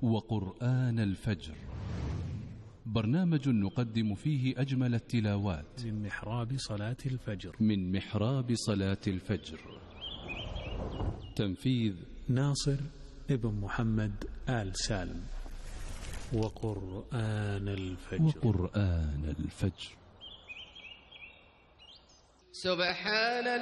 وقرآن الفجر، برنامج نقدم فيه أجمل التلاوات من محراب صلاة الفجر. من محراب صلاة الفجر. تنفيذ ناصر ابن محمد آل سالم. وقرآن الفجر. وقرآن الفجر. سبحان